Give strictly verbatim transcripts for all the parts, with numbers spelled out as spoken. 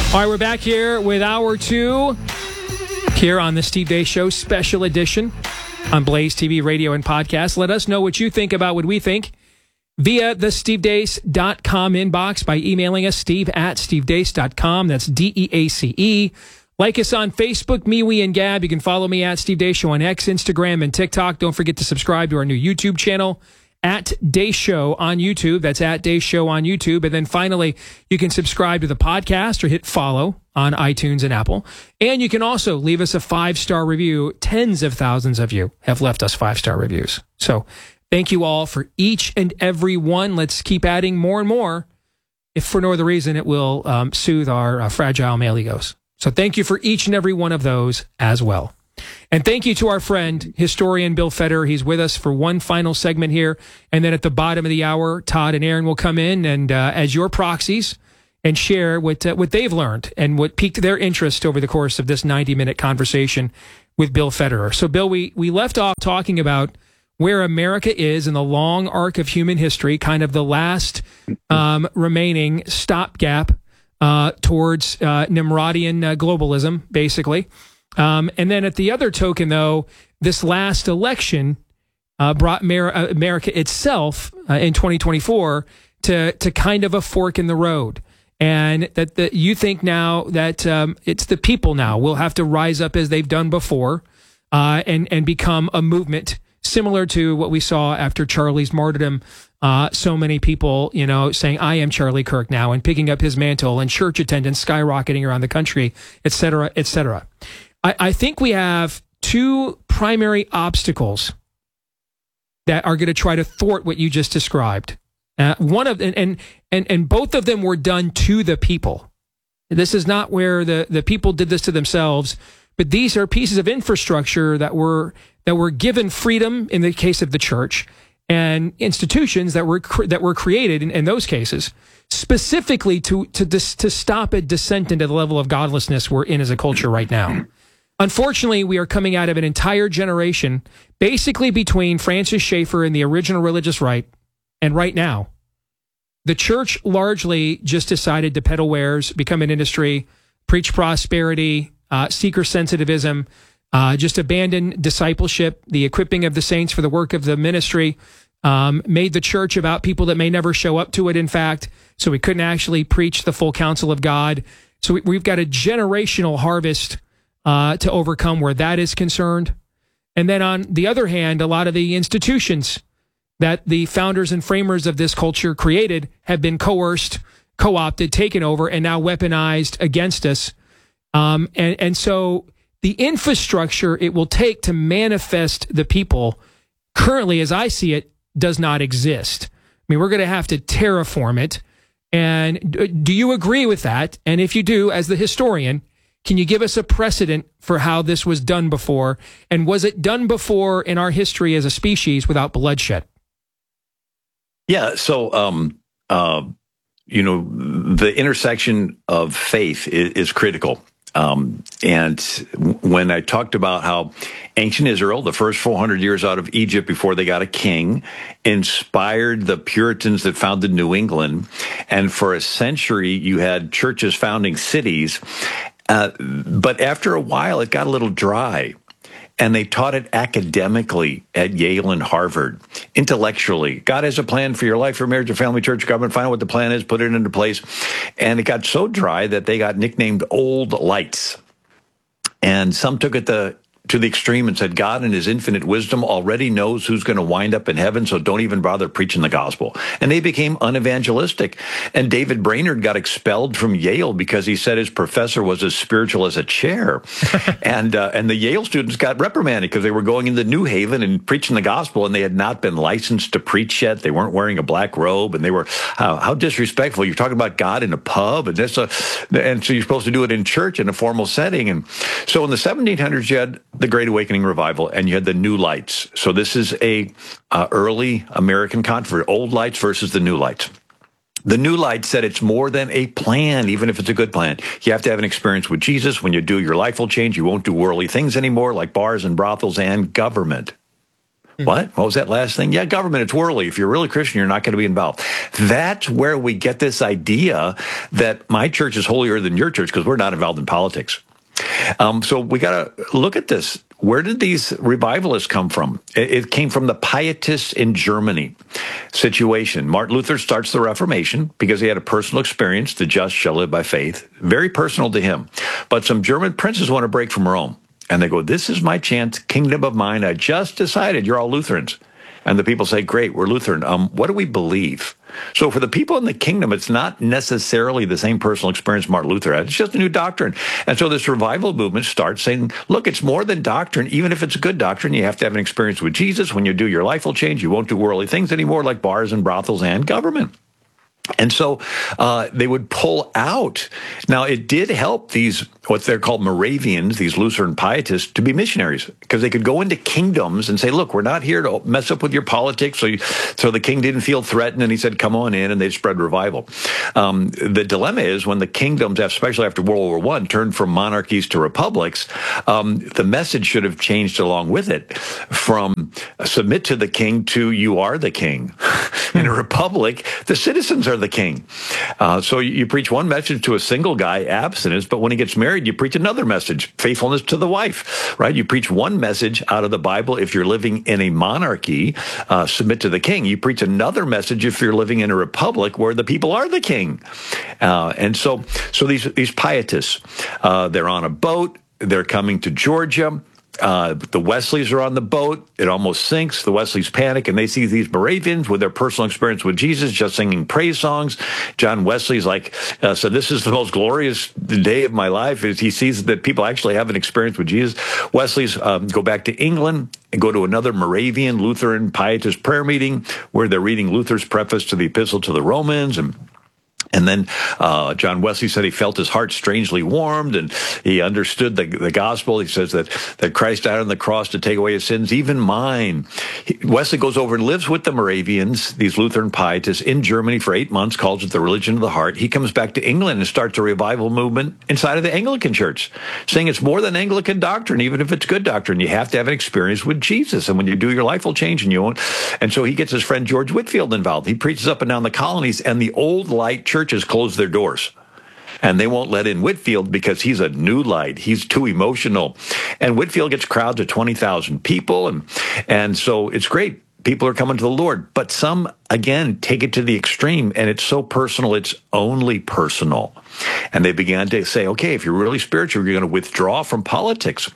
All right, we're back here with hour two here on the Steve Deace Show special edition on Blaze T V, radio, and podcast. Let us know what you think about what we think via the steve deace dot com inbox by emailing us, steve at steve deace dot com. That's D E A C E. Like us on Facebook, me, we, and Gab. You can follow me at Steve Deace Show on X, Instagram, and TikTok. Don't forget to subscribe to our new YouTube channel, at Deace Show on YouTube. That's at Deace Show on YouTube. And then finally, you can subscribe to the podcast or hit follow on iTunes and Apple. And you can also leave us a five-star review. Tens of thousands of you have left us five-star reviews. So thank you all for each and every one. Let's keep adding more and more. If for no other reason, it will um, soothe our uh, fragile male egos. So thank you for each and every one of those as well. And thank you to our friend, historian Bill Federer. He's with us for one final segment here. And then at the bottom of the hour, Todd and Aaron will come in and uh, as your proxies and share what uh, what they've learned and what piqued their interest over the course of this ninety-minute conversation with Bill Federer. So, Bill, we, we left off talking about where America is in the long arc of human history, kind of the last um, remaining stopgap uh, towards uh, Nimrodian uh, globalism, basically. Um, and then at the other token, though, this last election uh, brought Mer- uh, America itself uh, in twenty twenty-four to to kind of a fork in the road. And that the, you think now that um, it's the people now will have to rise up as they've done before uh, and, and become a movement similar to what we saw after Charlie's martyrdom. Uh, so many people, you know, saying, I am Charlie Kirk now, and picking up his mantle, and church attendance skyrocketing around the country, et cetera, et cetera. I, I think we have two primary obstacles that are going to try to thwart what you just described. Uh, one of and, and and and both of them were done to the people. This is not where the, the people did this to themselves, but these are pieces of infrastructure that were that were given freedom in the case of the church, and institutions that were cre- that were created in, in those cases specifically to to dis- to stop a descent into the level of godlessness we're in as a culture right now. Unfortunately, we are coming out of an entire generation, basically between Francis Schaeffer and the original religious right, and right now, the church largely just decided to peddle wares, become an industry, preach prosperity, uh, seeker sensitivism, uh, just abandon discipleship, the equipping of the saints for the work of the ministry, um, made the church about people that may never show up to it, in fact, so we couldn't actually preach the full counsel of God. So we, we've got a generational harvest uh, to overcome where that is concerned. And then on the other hand, a lot of the institutions that the founders and framers of this culture created have been coerced, co-opted, taken over, and now weaponized against us. Um, and, and so the infrastructure it will take to manifest the people currently, as I see it, does not exist. I mean, we're going to have to terraform it. And do you agree with that? And if you do, as the historian, can you give us a precedent for how this was done before? And was it done before in our history as a species without bloodshed? Yeah, so, um, uh, you know, the intersection of faith is, is critical. Um, and when I talked about how ancient Israel, the first four hundred years out of Egypt before they got a king, inspired the Puritans that founded New England, and for a century you had churches founding cities, uh, but after a while it got a little dry. And they taught it academically at Yale and Harvard, intellectually. God has a plan for your life, for marriage, your family, church, government. Find out what the plan is, put it into place. And it got so dry that they got nicknamed Old Lights. And some took it the, to the extreme and said, God in his infinite wisdom already knows who's going to wind up in heaven, so don't even bother preaching the gospel. And they became unevangelistic. And David Brainerd got expelled from Yale because he said his professor was as spiritual as a chair. and uh, and the Yale students got reprimanded because they were going into New Haven and preaching the gospel, and they had not been licensed to preach yet. They weren't wearing a black robe, and they were, how, how disrespectful. You're talking about God in a pub, and this, uh, and so you're supposed to do it in church in a formal setting. And so in the seventeen hundreds, you had the Great Awakening Revival, and you had the New Lights. So this is a uh, early American controversy, Old Lights versus the New Lights. The New Lights said it's more than a plan, even if it's a good plan. You have to have an experience with Jesus. When you do, your life will change. You won't do worldly things anymore, like bars and brothels and government. What? What was that last thing? Yeah, government, it's worldly. If you're really Christian, you're not going to be involved. That's where we get this idea that my church is holier than your church because we're not involved in politics. Um, so we got to look at this. Where did these revivalists come from? It, it came from the Pietists in Germany situation. Martin Luther starts the Reformation because he had a personal experience. The just shall live by faith. Very personal to him. But some German princes want to break from Rome. And they go, this is my chance, kingdom of mine. I just decided you're all Lutherans. And the people say, great, we're Lutheran. Um, what do we believe? So for the people in the kingdom, it's not necessarily the same personal experience Martin Luther had. It's just a new doctrine. And so this revival movement starts saying, look, it's more than doctrine. Even if it's a good doctrine, you have to have an experience with Jesus. When you do, your life will change. You won't do worldly things anymore like bars and brothels and government. And so uh, they would pull out. Now, it did help these, what they're called Moravians, these Lutheran pietists, to be missionaries because they could go into kingdoms and say, look, we're not here to mess up with your politics. So, you, so the king didn't feel threatened and he said, come on in, and they'd spread revival. Um, the dilemma is when the kingdoms, especially after World War One, turned from monarchies to republics, um, the message should have changed along with it from submit to the king to you are the king. In a republic, the citizens are the king. Uh, so you, you preach one message to a single guy, abstinence, but when he gets married, you preach another message, faithfulness to the wife, right? You preach one message out of the Bible if you're living in a monarchy, uh, submit to the king. You preach another message if you're living in a republic where the people are the king. Uh, and so so these, these pietists, uh, they're on a boat, they're coming to Georgia. Uh, the Wesleys are on the boat. It almost sinks. The Wesleys panic, and they see these Moravians with their personal experience with Jesus just singing praise songs. John Wesley's like, uh, so this is the most glorious day of my life. Is he sees that people actually have an experience with Jesus. Wesley's um, go back to England and go to another Moravian Lutheran Pietist prayer meeting where they're reading Luther's preface to the Epistle to the Romans. And And then uh, John Wesley said he felt his heart strangely warmed, and he understood the, the gospel. He says that, that Christ died on the cross to take away his sins, even mine. He, Wesley goes over and lives with the Moravians, these Lutheran pietists, in Germany for eight months, calls it the religion of the heart. He comes back to England and starts a revival movement inside of the Anglican Church, saying it's more than Anglican doctrine, even if it's good doctrine. You have to have an experience with Jesus, and when you do, your life will change, and you won't. And so he gets his friend George Whitefield involved. He preaches up and down the colonies, and the old light church churches close their doors. And they won't let in Whitefield because he's a new light. He's too emotional. And Whitefield gets crowds of twenty thousand people. And, and so it's great. People are coming to the Lord. But some, again, take it to the extreme. And it's so personal, it's only personal. And they began to say, okay, if you're really spiritual, you're going to withdraw from politics.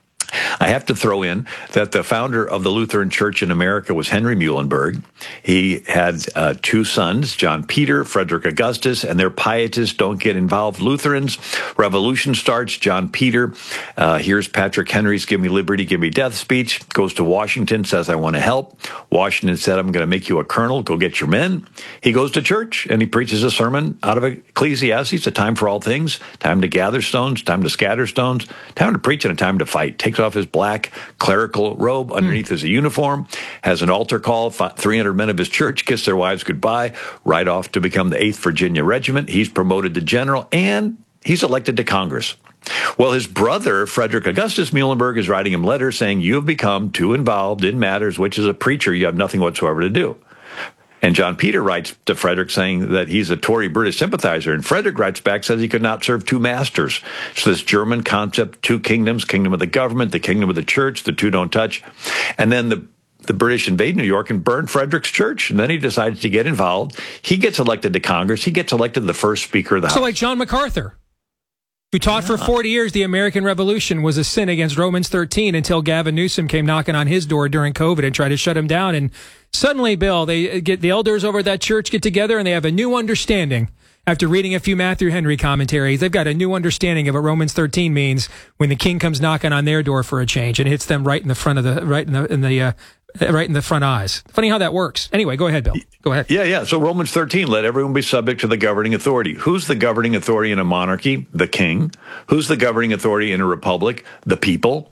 I have to throw in that the founder of the Lutheran Church in America was Henry Muhlenberg. He had uh, two sons, John Peter, Frederick Augustus, and their pietists don't get involved. Lutherans, revolution starts. John Peter uh, hears Patrick Henry's Give Me Liberty, Give Me Death speech, goes to Washington, says, I want to help. Washington said, I'm going to make you a colonel. Go get your men. He goes to church, and he preaches a sermon out of Ecclesiastes, a time for all things, time to gather stones, time to scatter stones, time to preach, and a time to fight. Takes off his black clerical robe. Underneath mm. is a uniform, has an altar call. three hundred men of his church kiss their wives goodbye, right off to become the eighth Virginia Regiment. He's promoted to general, and he's elected to Congress. Well, his brother, Frederick Augustus Muhlenberg, is writing him letters saying, you have become too involved in matters which, as a preacher, you have nothing whatsoever to do. And John Peter writes to Frederick saying that he's a Tory British sympathizer. And Frederick writes back, says he could not serve two masters. So this German concept, two kingdoms, kingdom of the government, the kingdom of the church, the two don't touch. And then the the British invade New York and burn Frederick's church. And then he decides to get involved. He gets elected to Congress. He gets elected the first Speaker of the House. So like John MacArthur, who taught yeah. for forty years the American Revolution was a sin against Romans thirteen until Gavin Newsom came knocking on his door during COVID and tried to shut him down. And suddenly, Bill, they get the elders over at that church get together and they have a new understanding. After reading a few Matthew Henry commentaries, they've got a new understanding of what Romans thirteen means when the king comes knocking on their door for a change and hits them right in the front of the right in the in the uh, right in the front eyes. Funny how that works. Anyway, go ahead, Bill. Go ahead. Yeah, yeah. So Romans thirteen, let everyone be subject to the governing authority. Who's the governing authority in a monarchy? The king. Who's the governing authority in a republic? The people.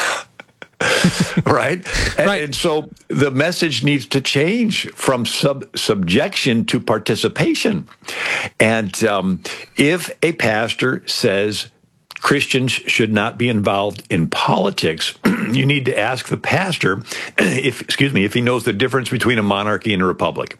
right? And, right. and so the message needs to change from sub subjection to participation. And um, if a pastor says Christians should not be involved in politics, you need to ask the pastor if, excuse me, if he knows the difference between a monarchy and a republic.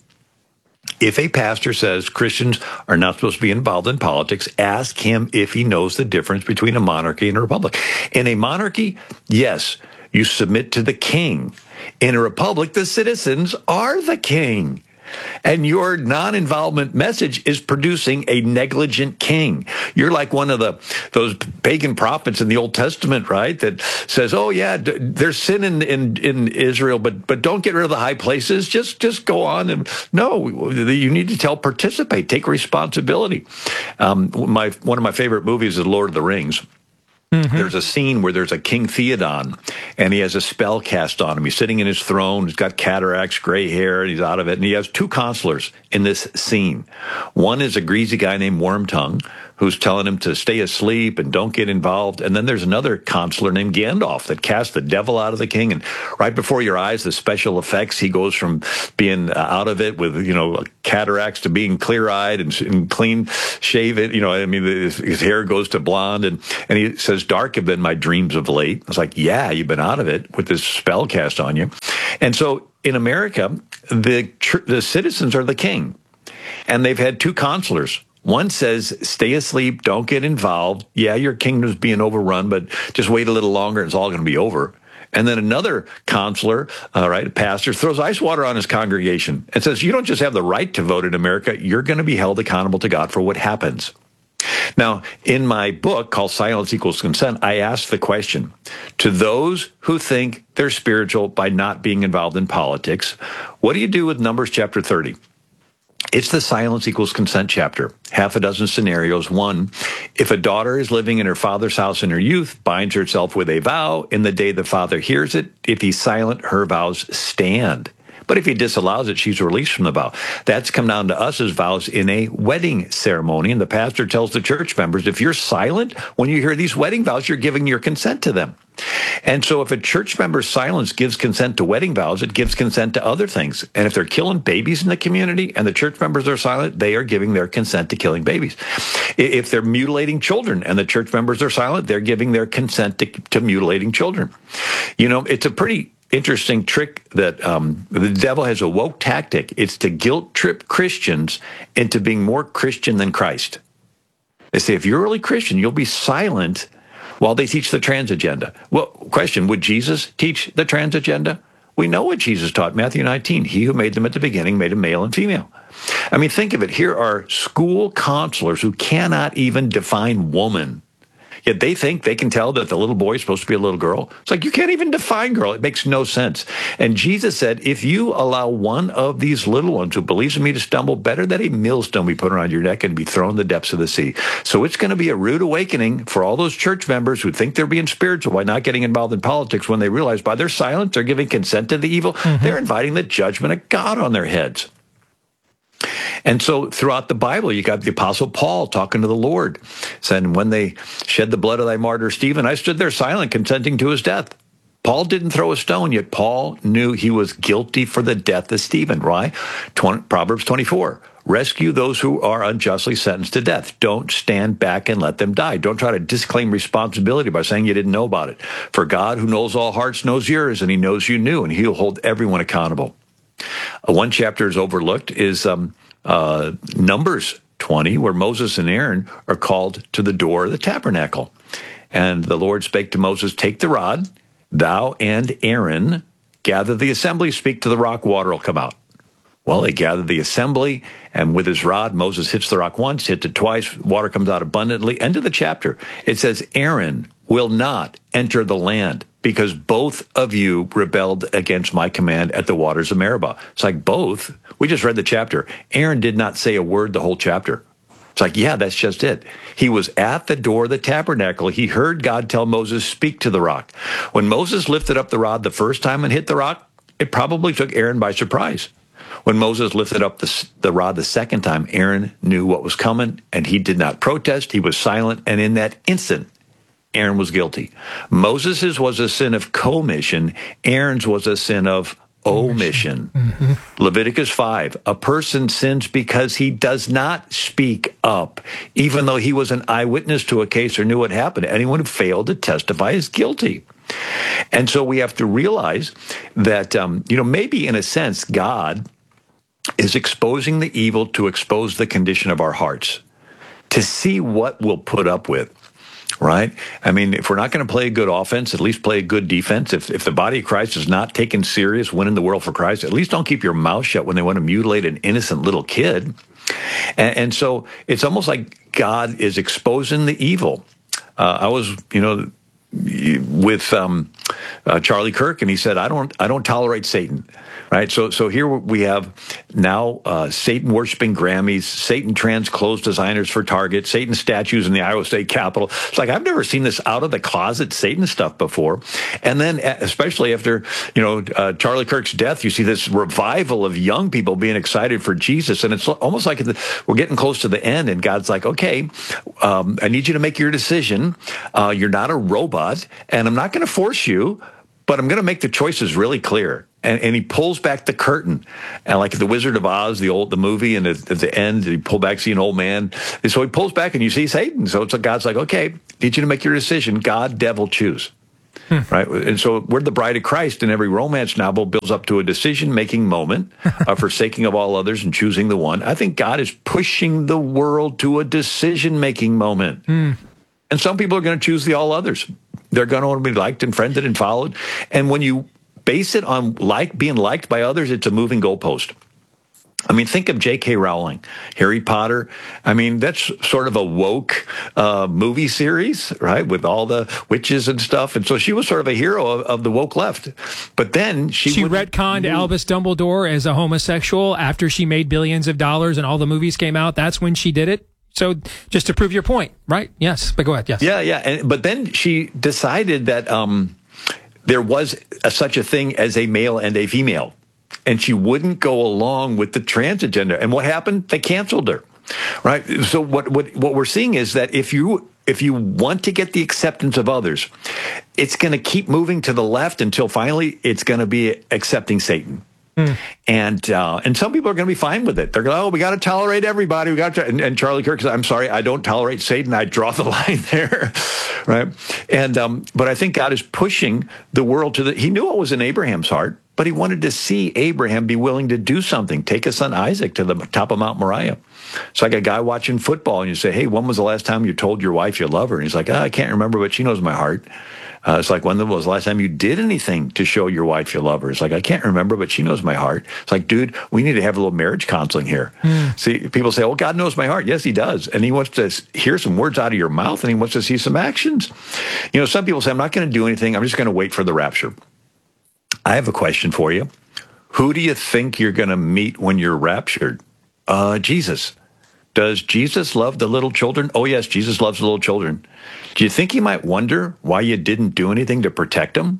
If a pastor says Christians are not supposed to be involved in politics, ask him if he knows the difference between a monarchy and a republic. In a monarchy, yes, you submit to the king. In a republic, the citizens are the king. And your non-involvement message is producing a negligent king. You're like one of the those pagan prophets in the Old Testament, right? That says, "Oh yeah, d- there's sin in, in in Israel, but but don't get rid of the high places. Just just go on." And no, you need to tell, participate, take responsibility. Um, my one of my favorite movies is Lord of the Rings. Mm-hmm. There's a scene where there's a King Theoden, and he has a spell cast on him. He's sitting in his throne. He's got cataracts, gray hair, and he's out of it. And he has two counselors in this scene. One is a greasy guy named Wormtongue, who's telling him to stay asleep and don't get involved. And then there's another counselor named Gandalf that casts the devil out of the king. And right before your eyes, the special effects, he goes from being out of it with, you know, cataracts to being clear-eyed and, and clean shaven. You know, I mean, his, his hair goes to blonde. And, and he says, "Dark have been my dreams of late." I was like, yeah, you've been out of it with this spell cast on you. And so in America, the the citizens are the king. And they've had two counselors. One says, stay asleep, don't get involved. Yeah, your kingdom's being overrun, but just wait a little longer, it's all going to be over. And then another counselor, all right, a pastor, throws ice water on his congregation and says, you don't just have the right to vote in America, you're going to be held accountable to God for what happens. Now, in my book called Silence Equals Consent, I ask the question, to those who think they're spiritual by not being involved in politics, what do you do with Numbers chapter thirty? It's the silence equals consent chapter. Half a dozen scenarios. One, if a daughter is living in her father's house in her youth, binds herself with a vow, in the day the father hears it, if he's silent, her vows stand. But if he disallows it, she's released from the vow. That's come down to us as vows in a wedding ceremony. And the pastor tells the church members, if you're silent when you hear these wedding vows, you're giving your consent to them. And so if a church member's silence gives consent to wedding vows, it gives consent to other things. And if they're killing babies in the community and the church members are silent, they are giving their consent to killing babies. If they're mutilating children and the church members are silent, they're giving their consent to, to mutilating children. You know, it's a pretty interesting trick that um, the devil has a woke tactic. It's to guilt trip Christians into being more Christian than Christ. They say, if you're really Christian, you'll be silent while they teach the trans agenda. Well, question, would Jesus teach the trans agenda? We know what Jesus taught, Matthew nineteen. He who made them at the beginning made them male and female. I mean, think of it. Here are school counselors who cannot even define woman. Yet they think they can tell that the little boy is supposed to be a little girl. It's like, you can't even define girl. It makes no sense. And Jesus said, if you allow one of these little ones who believes in me to stumble, better that a millstone be put around your neck and be thrown in the depths of the sea. So it's going to be a rude awakening for all those church members who think they're being spiritual by not getting involved in politics when they realize by their silence, they're giving consent to the evil. Mm-hmm. They're inviting the judgment of God on their heads. And so throughout the Bible, you got the Apostle Paul talking to the Lord, saying, when they shed the blood of thy martyr Stephen, I stood there silent, consenting to his death. Paul didn't throw a stone, yet Paul knew he was guilty for the death of Stephen. Why? Proverbs twenty-four, rescue those who are unjustly sentenced to death. Don't stand back and let them die. Don't try to disclaim responsibility by saying you didn't know about it. For God, who knows all hearts, knows yours, and he knows you knew, and he'll hold everyone accountable. Uh, one chapter is overlooked is um, uh, Numbers twenty, where Moses and Aaron are called to the door of the tabernacle. And the Lord spake to Moses, take the rod, thou and Aaron gather the assembly, speak to the rock, water will come out. Well, they gathered the assembly, and with his rod, Moses hits the rock once, hits it twice, water comes out abundantly. End of the chapter. It says, Aaron will not enter the land because both of you rebelled against my command at the waters of Meribah. It's like both. We just read the chapter. Aaron did not say a word the whole chapter. It's like, yeah, that's just it. He was at the door of the tabernacle. He heard God tell Moses, speak to the rock. When Moses lifted up the rod the first time and hit the rock, it probably took Aaron by surprise. When Moses lifted up the, the rod the second time, Aaron knew what was coming, and he did not protest. He was silent, and in that instant, Aaron was guilty. Moses's was a sin of commission. Aaron's was a sin of omission. Mm-hmm. Leviticus five, a person sins because he does not speak up, even though he was an eyewitness to a case or knew what happened. Anyone who failed to testify is guilty. And so we have to realize that, um, you know, maybe in a sense, God is exposing the evil to expose the condition of our hearts, to see what we'll put up with. Right? I mean, if we're not going to play a good offense, at least play a good defense. If if the body of Christ is not taken serious, winning the world for Christ, at least don't keep your mouth shut when they want to mutilate an innocent little kid. And, and so it's almost like God is exposing the evil. Uh, I was, you know, with um, uh, Charlie Kirk, and he said, "I don't, I don't tolerate Satan." Right, so so here we have now uh, Satan worshiping Grammys, Satan trans clothes designers for Target, Satan statues in the Iowa State Capitol. It's like I've never seen this out of the closet Satan stuff before. And then, especially after you know uh, Charlie Kirk's death, you see this revival of young people being excited for Jesus, and it's almost like we're getting close to the end, and God's like, "Okay, um, I need you to make your decision. Uh, you're not a robot, and I'm not going to force you, but I'm going to make the choices really clear." And, and he pulls back the curtain, and like the Wizard of Oz, the old the movie, and at, at the end, he pull back, see an old man. And so he pulls back, and you see Satan. So it's like God's like, okay, need you to make your decision. God, devil, choose. Hmm. Right, and so we're the bride of Christ, and every romance novel builds up to a decision-making moment, of forsaking of all others and choosing the one. I think God is pushing the world to a decision-making moment, hmm. and some people are going to choose the all others. They're going to want to be liked and friended and followed, and when you base it on like being liked by others, it's a moving goalpost. I mean, think of J K Rowling, Harry Potter. I mean, that's sort of a woke uh, movie series, right, with all the witches and stuff. And so she was sort of a hero of, of the woke left. But then she... She retconned move. Albus Dumbledore as a homosexual after she made billions of dollars and all the movies came out. That's when she did it. So just to prove your point, right? Yes, but go ahead, yes. Yeah, yeah. And, but then she decided that... Um, there was a, such a thing as a male and a female, and she wouldn't go along with the trans agenda. And what happened? They canceled her, right? So what what what we're seeing is that if you if you want to get the acceptance of others, it's going to keep moving to the left until finally it's going to be accepting Satan. Mm. And uh, and some people are going to be fine with it. They're going, oh, we got to tolerate everybody. We got to, and, and Charlie Kirk said, I'm sorry, I don't tolerate Satan. I draw the line there, right? And um, but I think God is pushing the world to the. He knew what was in Abraham's heart, but he wanted to see Abraham be willing to do something. Take his son Isaac to the top of Mount Moriah. It's like a guy watching football, and you say, hey, when was the last time you told your wife you love her? And he's like, oh, I can't remember, but she knows my heart. Uh, it's like, when was the last time you did anything to show your wife you love her? It's like, I can't remember, but she knows my heart. It's like, dude, we need to have a little marriage counseling here. Mm. See, people say, oh, God knows my heart. Yes, he does. And he wants to hear some words out of your mouth, and he wants to see some actions. You know, some people say, I'm not going to do anything. I'm just going to wait for the rapture. I have a question for you. Who do you think you're going to meet when you're raptured? Uh, Jesus. Does Jesus love the little children? Oh, yes, Jesus loves the little children. Do you think he might wonder why you didn't do anything to protect them?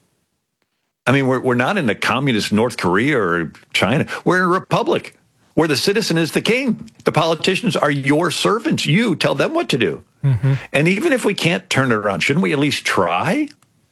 I mean, we're we're not in a communist North Korea or China. We're in a republic where the citizen is the king. The politicians are your servants. You tell them what to do. Mm-hmm. And even if we can't turn it around, shouldn't we at least try?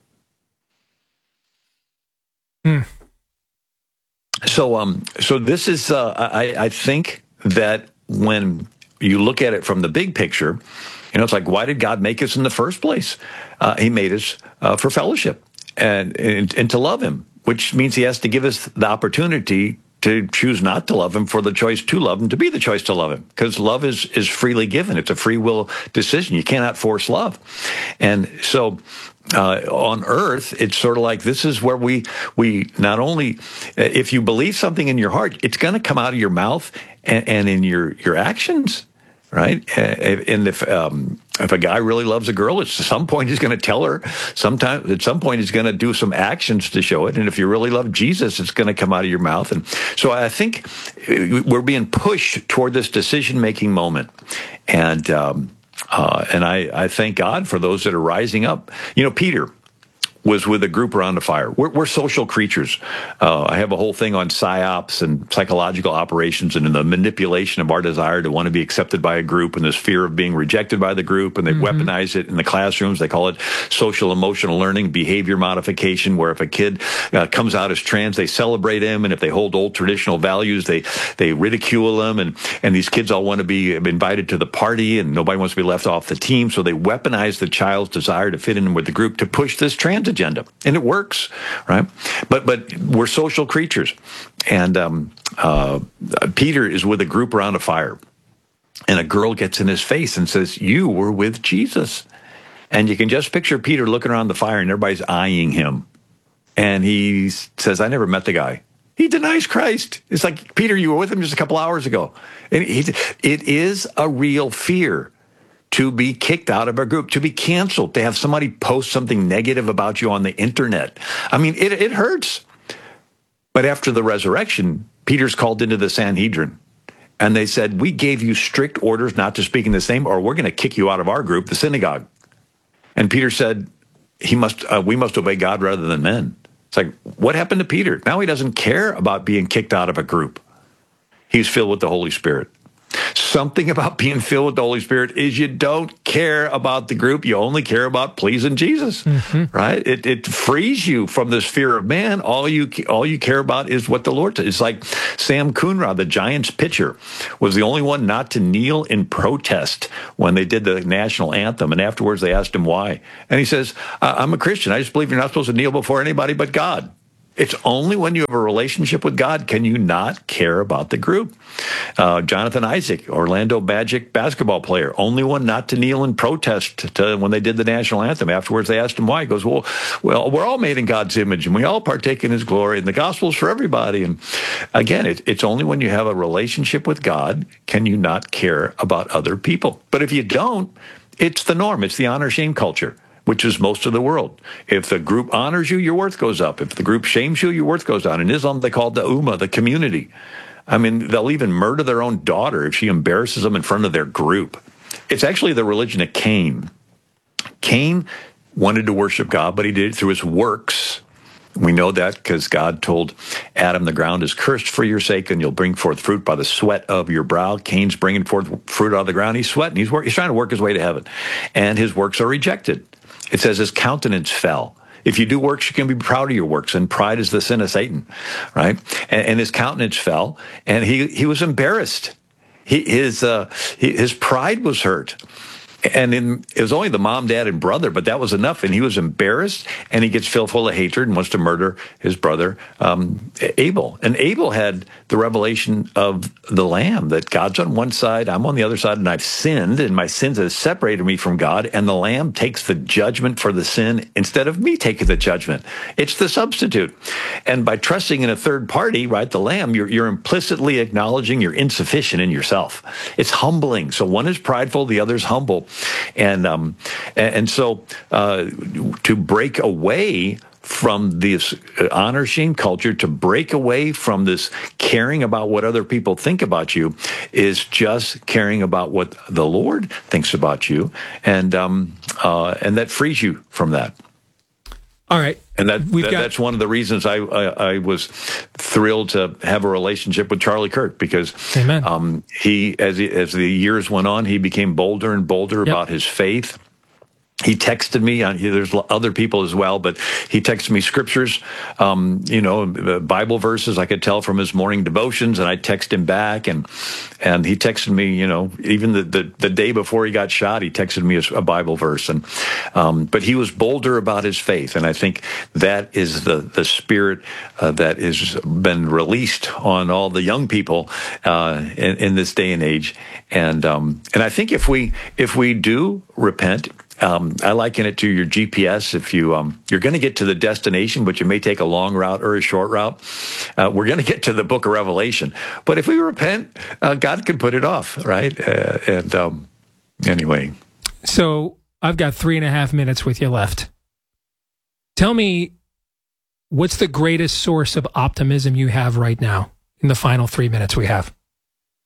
Hmm. So, um, so this is, uh, I, I think that when you look at it from the big picture, you know, it's like, why did God make us in the first place? Uh, he made us uh, for fellowship and, and and to love him, which means he has to give us the opportunity to choose not to love him for the choice to love him, to be the choice to love him, because love is is freely given. It's a free will decision. You cannot force love. And so uh, on earth, it's sort of like, this is where we we not only, if you believe something in your heart, it's going to come out of your mouth and, and in your, your actions. Right, and if um, if a guy really loves a girl, at some point he's going to tell her. Sometime at some point he's going to do some actions to show it. And if you really love Jesus, it's going to come out of your mouth. And so I think we're being pushed toward this decision-making moment, and um, uh, and I, I thank God for those that are rising up. You know, Peter, was with a group around a fire. We're, we're social creatures. Uh, I have a whole thing on psyops and psychological operations and in the manipulation of our desire to want to be accepted by a group and this fear of being rejected by the group. And they mm-hmm. weaponize it in the classrooms. They call it social emotional learning, behavior modification, where if a kid uh, comes out as trans, they celebrate him. And if they hold old traditional values, they, they ridicule them. And, and these kids all want to be invited to the party and nobody wants to be left off the team. So they weaponize the child's desire to fit in with the group to push this trans agenda, and it works, right? But but we're social creatures, and um, uh, Peter is with a group around a fire, and a girl gets in his face and says, "You were with Jesus," and you can just picture Peter looking around the fire, and everybody's eyeing him, and he says, "I never met the guy." He denies Christ. It's like, Peter, you were with him just a couple hours ago, and he, it is a real fear to be kicked out of a group, to be canceled, to have somebody post something negative about you on the internet. I mean, it, it hurts. But after the resurrection, Peter's called into the Sanhedrin, and they said, we gave you strict orders not to speak in this name, or we're going to kick you out of our group, the synagogue. And Peter said, he must, uh, we must obey God rather than men. It's like, what happened to Peter? Now he doesn't care about being kicked out of a group. He's filled with the Holy Spirit. Something about being filled with the Holy Spirit is you don't care about the group. You only care about pleasing Jesus, mm-hmm. right? It, it frees you from this fear of man. All you all you care about is what the Lord says. It's like Sam Coonrod, the Giants pitcher, was the only one not to kneel in protest when they did the national anthem. And afterwards they asked him why. And he says, I'm a Christian. I just believe you're not supposed to kneel before anybody but God. It's only when you have a relationship with God can you not care about the group. Uh, Jonathan Isaac, Orlando Magic basketball player, only one not to kneel in protest to, when they did the national anthem. Afterwards, they asked him why. He goes, well, well, we're all made in God's image, and we all partake in his glory, and the gospel's for everybody. And again, it, it's only when you have a relationship with God can you not care about other people. But if you don't, it's the norm. It's the honor-shame culture, which is most of the world. If the group honors you, your worth goes up. If the group shames you, your worth goes down. In Islam, they call it the ummah, the community. I mean, they'll even murder their own daughter if she embarrasses them in front of their group. It's actually the religion of Cain. Cain wanted to worship God, but he did it through his works. We know that because God told Adam, the ground is cursed for your sake, and you'll bring forth fruit by the sweat of your brow. Cain's bringing forth fruit out of the ground. He's sweating. He's, work, he's trying to work his way to heaven. And his works are rejected. It says his countenance fell. If you do works, you can be proud of your works, and pride is the sin of Satan, right? And, and his countenance fell, and he, he was embarrassed. He, his, uh, he, his pride was hurt. And in, it was only the mom, dad, and brother, but that was enough. And he was embarrassed, and he gets filled full of hatred and wants to murder his brother, um, Abel. And Abel had the revelation of the Lamb, that God's on one side, I'm on the other side, and I've sinned, and my sins have separated me from God, and the Lamb takes the judgment for the sin instead of me taking the judgment. It's the substitute. And by trusting in a third party, right, the Lamb, you're, you're implicitly acknowledging you're insufficient in yourself. It's humbling. So one is prideful, the other is humble. And um, and so uh, to break away from this honor shame culture, to break away from this caring about what other people think about you, is just caring about what the Lord thinks about you, and um, uh, and that frees you from that. All right. And that, We've that got... that's one of the reasons I, I I was thrilled to have a relationship with Charlie Kirk, because Amen. um he as he, as the years went on, he became bolder and bolder yep. about his faith. He texted me, uh, there's other people as well, but he texted me scriptures, um, you know, Bible verses I could tell from his morning devotions, and I text him back, and and he texted me, you know, even the, the, the day before he got shot, he texted me a, a Bible verse. And um, but he was bolder about his faith, and I think that is the, the spirit uh, that has been released on all the young people uh, in, in this day and age. And um, and I think if we if we do repent, Um, I liken it to your G P S. If you, um, you're going to get to the destination, but you may take a long route or a short route. Uh, we're going to get to the book of Revelation. But if we repent, uh, God can put it off, right? Uh, and um, anyway. So I've got three and a half minutes with you left. Tell me, what's the greatest source of optimism you have right now in the final three minutes we have?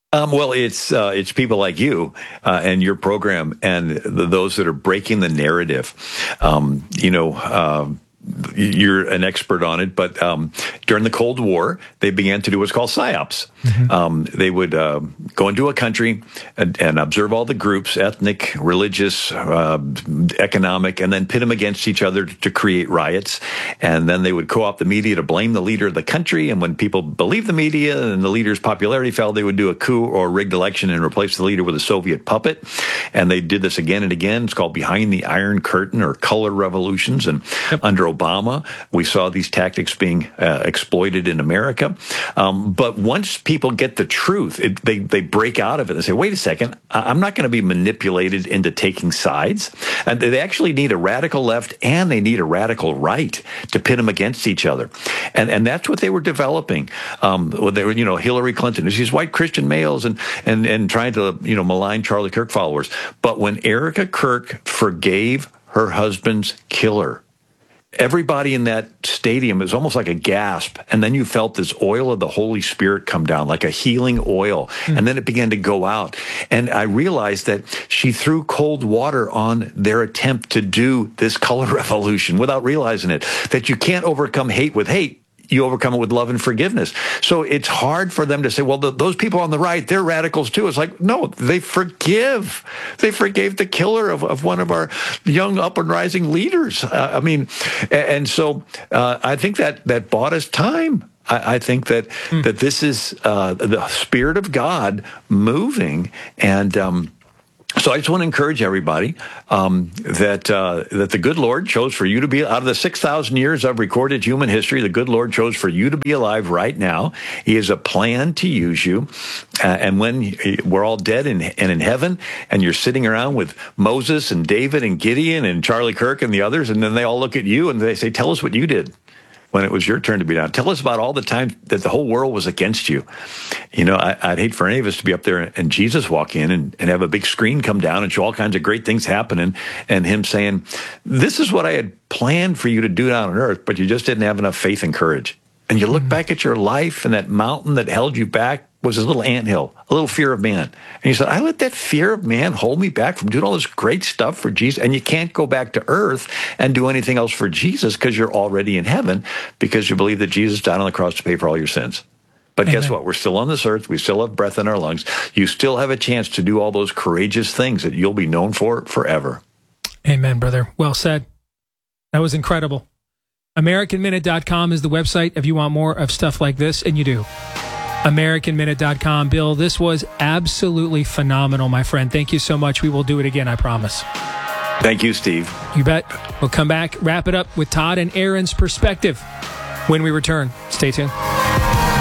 Um, well, it's uh, it's people like you uh, and your program and the, those that are breaking the narrative. Um, you know, uh, you're an expert on it, but um, during the Cold War, they began to do what's called psyops. Mm-hmm. Um, they would uh, go into a country and, and observe all the groups, ethnic, religious, uh, economic, and then pit them against each other to create riots. And then they would co-opt the media to blame the leader of the country. And when people believed the media and the leader's popularity fell, they would do a coup or a rigged election and replace the leader with a Soviet puppet. And they did this again and again. It's called Behind the Iron Curtain or color revolutions. And yep. under Obama, we saw these tactics being uh, exploited in America. Um, but once people get the truth, it, they, they break out of it and say, wait a second, I'm not going to be manipulated into taking sides. And they actually need a radical left and they need a radical right to pit them against each other. And and that's what they were developing. Um, when they were, you know, Hillary Clinton, these white Christian males and, and, and trying to, you know, malign Charlie Kirk followers. But when Erica Kirk forgave her husband's killer, everybody in that stadium is almost like a gasp. And then you felt this oil of the Holy Spirit come down, like a healing oil. Mm. And then it began to go out. And I realized that she threw cold water on their attempt to do this color revolution without realizing it, that you can't overcome hate with hate. You overcome it with love and forgiveness. So it's hard for them to say, well, the, those people on the right, they're radicals too. It's like, no, they forgive. They forgave the killer of, of one of our young up and rising leaders. Uh, I mean, and, and so uh, I think that that bought us time. I, I think that, mm. that this is uh, the Spirit of God moving. And, um, So I just want to encourage everybody um, that uh, that the good Lord chose for you to be, out of the six thousand years of recorded human history, the good Lord chose for you to be alive right now. He has a plan to use you. Uh, and when we're all dead and, and in heaven, and you're sitting around with Moses and David and Gideon and Charlie Kirk and the others, and then they all look at you and they say, tell us what you did when it was your turn to be down. Tell us about all the times that the whole world was against you. You know, I, I'd hate for any of us to be up there and Jesus walk in and, and have a big screen come down and show all kinds of great things happening, and him saying, this is what I had planned for you to do down on earth, but you just didn't have enough faith and courage. And you look mm-hmm. back at your life, and that mountain that held you back was a little anthill, a little fear of man. And you said, I let that fear of man hold me back from doing all this great stuff for Jesus. And you can't go back to earth and do anything else for Jesus because you're already in heaven, because you believe that Jesus died on the cross to pay for all your sins. But Amen. Guess what? We're still on this earth. We still have breath in our lungs. You still have a chance to do all those courageous things that you'll be known for forever. Amen, brother. Well said. That was incredible. American Minute dot com is the website if you want more of stuff like this, and you do. American Minute dot com. Bill, this was absolutely phenomenal, my friend. Thank you so much. We will do it again, I promise. Thank you, Steve. You bet. We'll come back, wrap it up with Todd and Aaron's perspective when we return. Stay tuned.